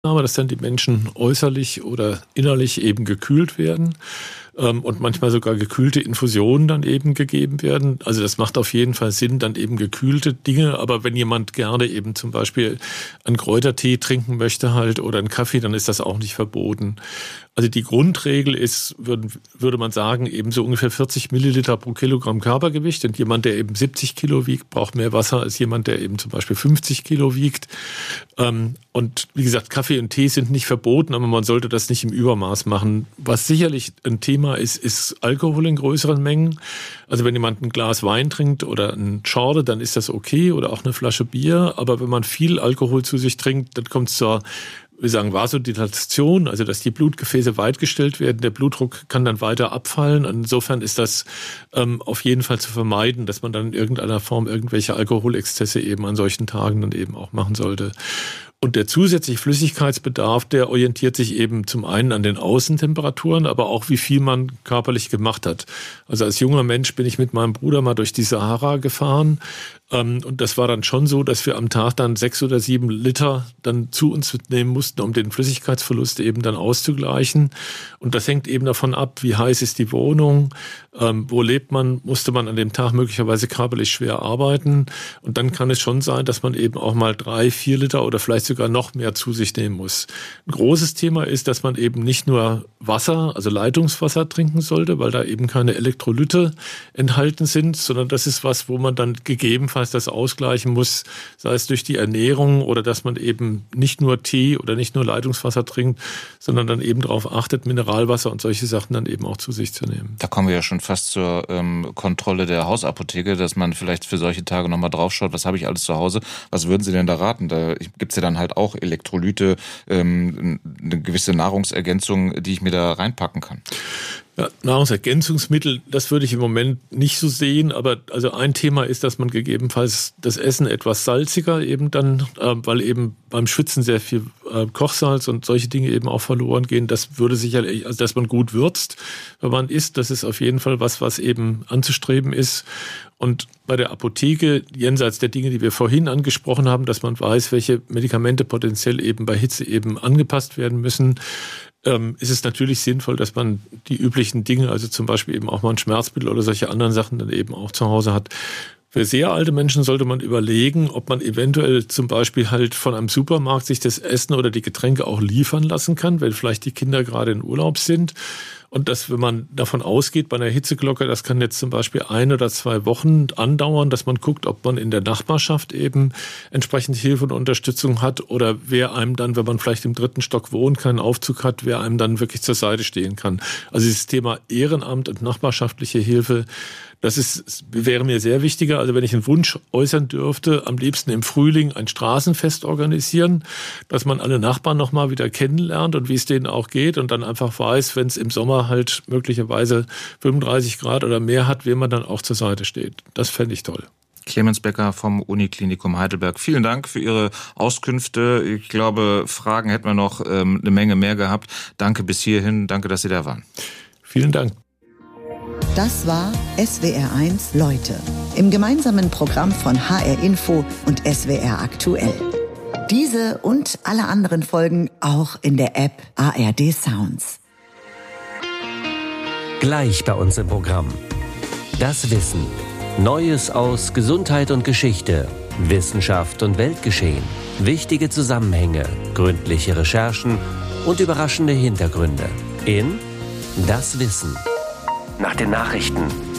dass dann die Menschen äußerlich oder innerlich eben gekühlt werden und manchmal sogar gekühlte Infusionen dann eben gegeben werden. Also das macht auf jeden Fall Sinn, dann eben gekühlte Dinge. Aber wenn jemand gerne eben zum Beispiel einen Kräutertee trinken möchte halt oder einen Kaffee, dann ist das auch nicht verboten. Also die Grundregel ist, würde man sagen, eben so ungefähr 40 Milliliter pro Kilogramm Körpergewicht. Und jemand, der eben 70 Kilo wiegt, braucht mehr Wasser als jemand, der eben zum Beispiel 50 Kilo wiegt. Und wie gesagt, Kaffee und Tee sind nicht verboten, aber man sollte das nicht im Übermaß machen. Was sicherlich ein Thema ist Alkohol in größeren Mengen. Also wenn jemand ein Glas Wein trinkt oder ein Schorle, dann ist das okay, oder auch eine Flasche Bier. Aber wenn man viel Alkohol zu sich trinkt, dann kommt es zur, wir sagen, Vasodilatation, also dass die Blutgefäße weitgestellt werden. Der Blutdruck kann dann weiter abfallen. Insofern ist das auf jeden Fall zu vermeiden, dass man dann in irgendeiner Form irgendwelche Alkoholexzesse eben an solchen Tagen dann eben auch machen sollte. Und der zusätzliche Flüssigkeitsbedarf, der orientiert sich eben zum einen an den Außentemperaturen, aber auch wie viel man körperlich gemacht hat. Also als junger Mensch bin ich mit meinem Bruder mal durch die Sahara gefahren. Und das war dann schon so, dass wir am Tag dann 6 oder 7 Liter dann zu uns mitnehmen mussten, um den Flüssigkeitsverlust eben dann auszugleichen. Und das hängt eben davon ab, wie heiß ist die Wohnung, wo lebt man, musste man an dem Tag möglicherweise körperlich schwer arbeiten. Und dann kann es schon sein, dass man eben auch mal 3, 4 Liter oder vielleicht sogar noch mehr zu sich nehmen muss. Ein großes Thema ist, dass man eben nicht nur Wasser, also Leitungswasser trinken sollte, weil da eben keine Elektrolyte enthalten sind, sondern das ist was, wo man dann gegebenenfalls das ausgleichen muss, sei es durch die Ernährung oder dass man eben nicht nur Tee oder nicht nur Leitungswasser trinkt, sondern dann eben darauf achtet, Mineralwasser und solche Sachen dann eben auch zu sich zu nehmen. Da kommen wir ja schon fast zur Kontrolle der Hausapotheke, dass man vielleicht für solche Tage nochmal draufschaut, was habe ich alles zu Hause, was würden Sie denn da raten? Da gibt es ja dann halt auch Elektrolyte, eine gewisse Nahrungsergänzung, die ich mir da reinpacken kann. Ja, Nahrungsergänzungsmittel, das würde ich im Moment nicht so sehen, aber also ein Thema ist, dass man gegebenenfalls das Essen etwas salziger eben dann, weil eben beim Schwitzen sehr viel Kochsalz und solche Dinge eben auch verloren gehen. Das würde sicherlich, also dass man gut würzt, wenn man isst, das ist auf jeden Fall was eben anzustreben ist. Und bei der Apotheke, jenseits der Dinge, die wir vorhin angesprochen haben, dass man weiß, welche Medikamente potenziell eben bei Hitze eben angepasst werden müssen, ist es natürlich sinnvoll, dass man die üblichen Dinge, also zum Beispiel eben auch mal ein Schmerzmittel oder solche anderen Sachen dann eben auch zu Hause hat. Für sehr alte Menschen sollte man überlegen, ob man eventuell zum Beispiel halt von einem Supermarkt sich das Essen oder die Getränke auch liefern lassen kann, wenn vielleicht die Kinder gerade in Urlaub sind. Und dass, wenn man davon ausgeht, bei einer Hitzeglocke, das kann jetzt zum Beispiel 1 oder 2 Wochen andauern, dass man guckt, ob man in der Nachbarschaft eben entsprechend Hilfe und Unterstützung hat oder wer einem dann, wenn man vielleicht im 3. Stock wohnt, keinen Aufzug hat, wer einem dann wirklich zur Seite stehen kann. Also dieses Thema Ehrenamt und nachbarschaftliche Hilfe, wäre mir sehr wichtiger. Also wenn ich einen Wunsch äußern dürfte, am liebsten im Frühling ein Straßenfest organisieren, dass man alle Nachbarn nochmal wieder kennenlernt und wie es denen auch geht und dann einfach weiß, wenn es im Sommer halt möglicherweise 35 Grad oder mehr hat, wem man dann auch zur Seite steht. Das fände ich toll. Clemens Becker vom Uniklinikum Heidelberg. Vielen Dank für Ihre Auskünfte. Ich glaube, Fragen hätten wir noch eine Menge mehr gehabt. Danke bis hierhin. Danke, dass Sie da waren. Vielen Dank. Das war SWR1 Leute im gemeinsamen Programm von HR Info und SWR Aktuell. Diese und alle anderen Folgen auch in der App ARD Sounds. Gleich bei uns im Programm. Das Wissen. Neues aus Gesundheit und Geschichte, Wissenschaft und Weltgeschehen, wichtige Zusammenhänge, gründliche Recherchen und überraschende Hintergründe in Das Wissen. Nach den Nachrichten.